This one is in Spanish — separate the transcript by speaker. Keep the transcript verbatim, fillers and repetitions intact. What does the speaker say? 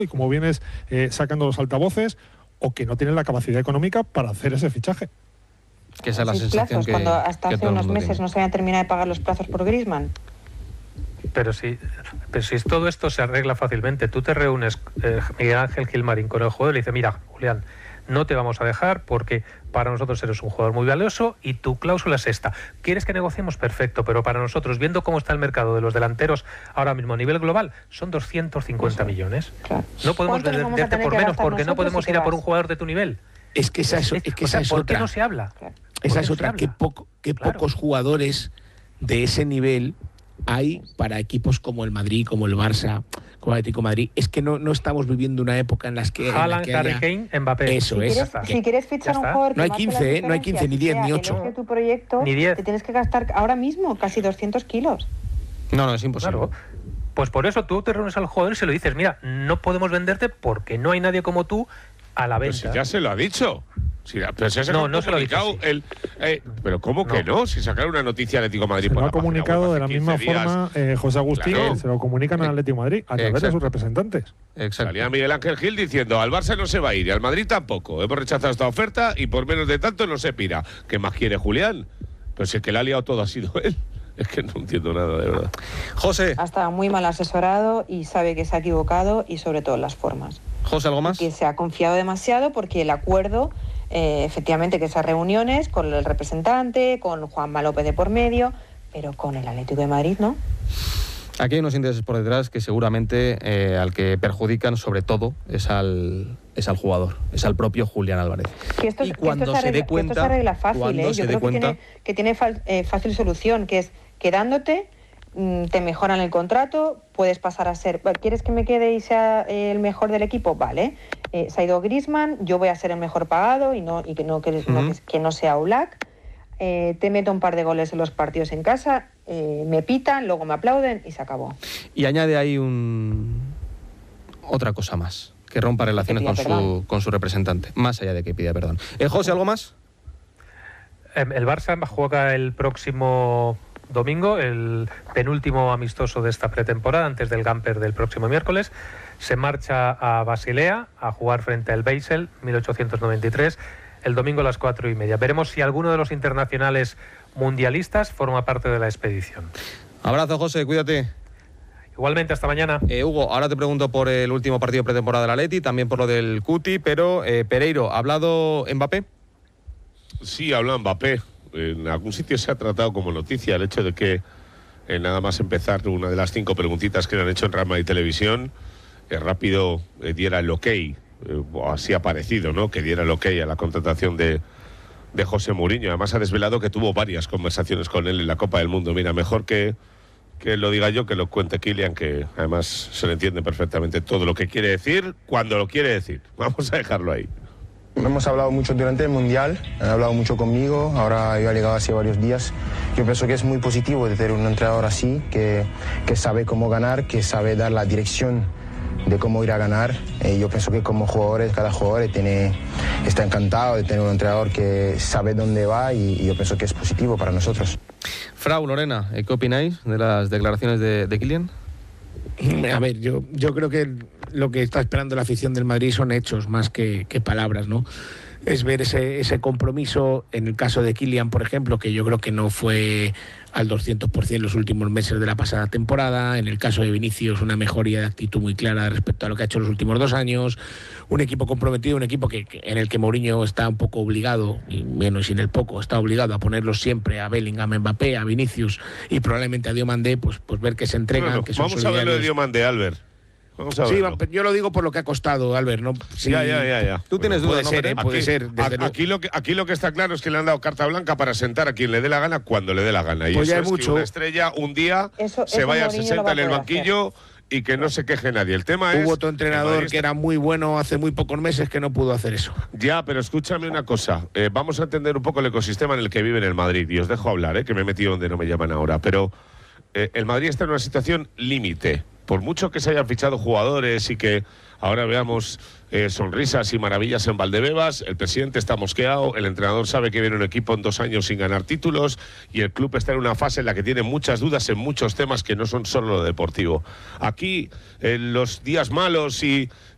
Speaker 1: y como vienes eh, sacando los altavoces, o que no tienen la capacidad económica para hacer ese fichaje.
Speaker 2: Que esa es la
Speaker 3: Seis
Speaker 2: sensación
Speaker 3: plazos,
Speaker 2: que,
Speaker 3: cuando hasta
Speaker 2: que
Speaker 3: hace
Speaker 2: todo el
Speaker 3: unos
Speaker 2: mundo
Speaker 3: meses
Speaker 2: tiene.
Speaker 3: no se habían terminado de pagar los plazos por Griezmann.
Speaker 4: Pero si, pero si todo esto se arregla fácilmente, tú te reúnes, eh, Miguel Ángel Gilmarín, con el jugador y le dice, mira, Julián, no te vamos a dejar porque para nosotros eres un jugador muy valioso y tu cláusula es esta. ¿Quieres que negociemos? Perfecto, pero para nosotros, viendo cómo está el mercado de los delanteros ahora mismo a nivel global, son doscientos cincuenta millones.
Speaker 3: Claro.
Speaker 4: No podemos venderte por menos porque no podemos ir a por un jugador de tu nivel.
Speaker 5: Es que esa es, es, que
Speaker 4: o sea,
Speaker 5: esa es
Speaker 4: ¿por
Speaker 5: otra.
Speaker 4: qué no se habla?
Speaker 3: Claro.
Speaker 5: Esa
Speaker 4: ¿Por
Speaker 5: es
Speaker 4: qué no
Speaker 5: otra.
Speaker 4: se
Speaker 5: Que,
Speaker 4: habla?
Speaker 5: poco, que
Speaker 4: Claro.
Speaker 5: pocos jugadores de ese nivel hay para equipos como el Madrid, como el Barça, como el Atlético de Madrid. Es que no, no estamos viviendo una época en las que... en la
Speaker 4: Haaland,
Speaker 5: que
Speaker 4: Harry
Speaker 5: haya...
Speaker 4: Kane, Mbappé.
Speaker 5: Eso
Speaker 3: Si
Speaker 5: es.
Speaker 3: quieres,
Speaker 4: Ya
Speaker 3: si
Speaker 4: está.
Speaker 3: quieres fichar
Speaker 4: Ya
Speaker 3: un
Speaker 4: está.
Speaker 3: jugador que
Speaker 5: No hay
Speaker 3: marque
Speaker 5: quince,
Speaker 3: la
Speaker 5: ¿eh? No hay quince, ni
Speaker 3: diferencia,
Speaker 5: diez,
Speaker 3: sea
Speaker 5: ni
Speaker 3: el
Speaker 5: ocho.
Speaker 3: eje de tu proyecto,
Speaker 4: Ni diez.
Speaker 3: te tienes que gastar ahora mismo casi doscientos kilos.
Speaker 2: No, no, es imposible.
Speaker 4: Claro. Pues por eso tú te reúnes al jugador y se lo dices, mira, no podemos venderte porque no hay nadie como tú a la
Speaker 6: Pero
Speaker 4: venta.
Speaker 6: si ya se lo ha dicho. Si, pero si se
Speaker 4: No,
Speaker 6: ha
Speaker 4: no se lo ha dicho,
Speaker 6: comunicado
Speaker 4: sí.
Speaker 6: el, eh, pero ¿cómo que no? Si sacaron una noticia al Atlético de Madrid
Speaker 1: Se
Speaker 6: por
Speaker 1: lo
Speaker 6: la
Speaker 1: ha
Speaker 6: página
Speaker 1: comunicado
Speaker 6: web
Speaker 1: de la
Speaker 6: hace
Speaker 1: misma
Speaker 6: quince días.
Speaker 1: forma eh, José Agustín,
Speaker 6: Claro.
Speaker 1: se lo comunican al Atlético de Madrid a través
Speaker 2: Exacto.
Speaker 1: de sus representantes.
Speaker 2: Exacto.
Speaker 6: Salía Miguel Ángel Gil diciendo, al Barça no se va a ir y al Madrid tampoco. Hemos rechazado esta oferta y por menos de tanto no se pira. ¿Qué más quiere Julián? Pero si es que le ha liado todo ha sido él. Es que no entiendo nada, de verdad.
Speaker 2: José,
Speaker 3: Ha estado muy mal asesorado y sabe que se ha equivocado y sobre todo las formas.
Speaker 2: José, ¿algo más?
Speaker 3: Que se ha confiado demasiado porque el acuerdo, eh, efectivamente, que esas reuniones con el representante, con Juanma López de por medio, pero con el Atlético de Madrid, ¿no?
Speaker 2: Aquí hay unos intereses por detrás que seguramente eh, al que perjudican sobre todo es al, es al jugador, es al propio Julián Álvarez.
Speaker 3: Que esto,
Speaker 2: Y
Speaker 3: que
Speaker 2: cuando
Speaker 3: esto se,
Speaker 2: se
Speaker 3: arregla,
Speaker 2: dé cuenta,
Speaker 3: que esto se arregla fácil,
Speaker 2: cuando
Speaker 3: ¿eh?
Speaker 2: se
Speaker 3: Yo
Speaker 2: dé
Speaker 3: creo que
Speaker 2: cuenta-
Speaker 3: tiene, que tiene fal- eh, fácil solución, que es quedándote, mm, te mejoran el contrato, puedes pasar a ser... ¿Quieres que me quede y sea eh, el mejor del equipo? Vale. Eh, se ha ido Griezmann, yo voy a ser el mejor pagado y, no, y que, no, que, no,
Speaker 2: Ujú.
Speaker 3: que, que no sea Oblak. Eh, te meto un par de goles en los partidos en casa, eh, me pitan, luego me aplauden y se acabó.
Speaker 2: Y añade ahí un otra cosa más, que rompa relaciones
Speaker 3: Que
Speaker 2: con
Speaker 3: pida
Speaker 2: su,
Speaker 3: perdón.
Speaker 2: con su representante, más allá de que pida perdón. Eh, José, ¿algo más?
Speaker 4: Eh, El Barça juega el próximo domingo, el penúltimo amistoso de esta pretemporada, antes del Gamper del próximo miércoles. Se marcha a Basilea a jugar frente al Basel, mil ochocientos noventa y tres, el domingo a las cuatro y media. Veremos si alguno de los internacionales mundialistas forma parte de la expedición.
Speaker 2: Abrazo, José, cuídate.
Speaker 4: Igualmente, hasta mañana.
Speaker 2: Eh, Hugo, ahora te pregunto por el último partido pretemporada del Atleti, también por lo del Cuti, pero eh, Pereiro, ¿ha hablado Mbappé?
Speaker 6: Sí, habla Mbappé. En algún sitio se ha tratado como noticia el hecho de que eh, nada más empezar una de las cinco preguntitas que le han hecho en Rama y Televisión, eh, rápido eh, diera el ok, eh, o así ha parecido, ¿no? Que diera el ok a la contratación de, de José Mourinho. Además ha desvelado que tuvo varias conversaciones con él en la Copa del Mundo. Mira, mejor que, que lo diga yo, que lo cuente Kylian, que además se le entiende perfectamente todo lo que quiere decir, cuando lo quiere decir. Vamos a dejarlo ahí.
Speaker 7: Hemos hablado mucho durante el Mundial, han hablado mucho conmigo, ahora yo he llegado hace varios días. Yo pienso que es muy positivo de tener un entrenador así, que, que sabe cómo ganar, que sabe dar la dirección de cómo ir a ganar. Eh, yo pienso que como jugadores, cada jugador tiene, está encantado de tener un entrenador que sabe dónde va y, y yo pienso que es positivo para nosotros.
Speaker 2: Frau, Lorena, ¿eh, ¿qué opináis de las declaraciones de, de Kylian?
Speaker 5: A ver, yo, yo creo que lo que está esperando la afición del Madrid son hechos más que, que palabras, ¿no? Es ver ese, ese compromiso, en el caso de Kylian, por ejemplo, que yo creo que no fue al doscientos por ciento los últimos meses de la pasada temporada. En el caso de Vinicius, una mejoría de actitud muy clara respecto a lo que ha hecho los últimos dos años. Un equipo comprometido, un equipo que, que en el que Mourinho está un poco obligado, y menos sin el poco, está obligado a ponerlos siempre a Bellingham, a Mbappé, a Vinicius y probablemente a Diomandé, pues, pues ver que se entregan,
Speaker 6: Bueno,
Speaker 5: que son
Speaker 6: vamos a ver lo de
Speaker 5: solidarios.
Speaker 6: Diomandé, Albert. Vamos a
Speaker 5: Sí,
Speaker 6: verlo.
Speaker 5: va, yo lo digo por lo que ha costado, Albert. ¿no? Sí,
Speaker 6: Ya, ya, ya, ya.
Speaker 2: Tú tienes
Speaker 5: puede
Speaker 2: dudas, ¿no,
Speaker 5: ser,
Speaker 2: Pere?
Speaker 5: ¿eh? Puede
Speaker 6: Aquí-
Speaker 5: ser, desde
Speaker 6: a-
Speaker 5: luego.
Speaker 6: aquí, lo que, aquí lo que está claro es que le han dado carta blanca para sentar a quien le dé la gana cuando le dé la gana. Y
Speaker 5: Pues
Speaker 6: eso
Speaker 5: ya hay
Speaker 6: es
Speaker 5: mucho.
Speaker 6: que una estrella un día
Speaker 3: Eso-
Speaker 6: se
Speaker 3: eso
Speaker 6: vaya,
Speaker 3: Mourinho
Speaker 6: se
Speaker 3: lo
Speaker 6: sienta
Speaker 3: va a
Speaker 6: en el
Speaker 3: poder
Speaker 6: banquillo y que no se queje nadie. El tema es...
Speaker 5: Hubo otro
Speaker 6: el
Speaker 5: entrenador
Speaker 6: Madrid
Speaker 5: que
Speaker 6: está-
Speaker 5: era muy bueno hace muy pocos meses que no pudo hacer eso.
Speaker 6: Ya, pero escúchame una cosa. Eh, vamos a entender un poco el ecosistema en el que vive en el Madrid. Y os dejo hablar, eh, que me he metido donde no me llaman ahora. Pero eh, el Madrid está en una situación límite. Por mucho que se hayan fichado jugadores y que ahora veamos eh, sonrisas y maravillas en Valdebebas, el presidente está mosqueado, el entrenador sabe que viene un equipo en dos años sin ganar títulos y el club está en una fase en la que tiene muchas dudas en muchos temas que no son solo lo deportivo. Aquí, en los días malos y,